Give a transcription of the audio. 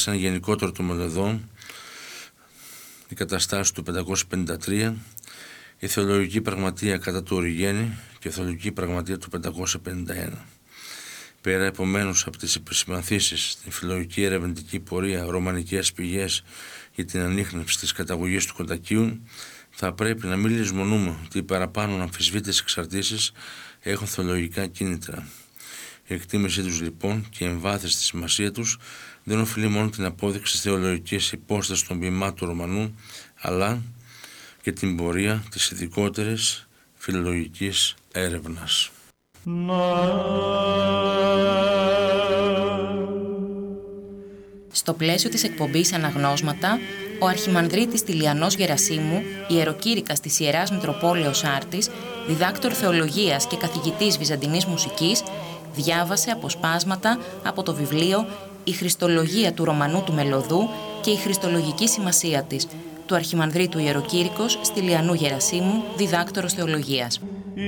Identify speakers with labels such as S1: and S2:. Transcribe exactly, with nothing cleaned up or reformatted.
S1: σε ένα γενικότερο των μελωδών, η καταστάση του πεντακόσια πενήντα τρία, η θεολογική πραγματεία κατά του Οριγένη και η θεολογική πραγματεία του πεντακόσια πενήντα ένα. Πέρα επομένως από τις επισημανθήσεις στην φιλολογική ερευνητική πορεία, ρωμανικές πηγές για την ανίχνευση της καταγωγής του Κοντακείου, θα πρέπει να μην λησμονούμε ότι οι παραπάνω αμφισβήτητες εξαρτήσεις έχουν θεολογικά κίνητρα. Η εκτίμησή τους λοιπόν και η εμβάθυνση στη σημασία τους δεν οφείλει μόνο την απόδειξη της θεολογικής υπόστασης των ποιημάτων του Ρωμανού, αλλά και την πορεία της ειδικότερης φιλολογικής έρευνας.
S2: Στο πλαίσιο της εκπομπής Αναγνώσματα, ο Αρχιμανδρίτης Τηλιανός Γερασίμου, ιεροκήρυκας της Ιεράς Μητροπόλεως Άρτης, διδάκτορ θεολογίας και καθηγητής βυζαντινής μουσικής, διάβασε αποσπάσματα από το βιβλίο «Η Χριστολογία του Ρωμανού του Μελωδού και η Χριστολογική σημασία της» του Αρχιμανδρίτου Ιεροκήρυκος Τηλιανού Γερασίμου, διδάκτορος θεολογίας.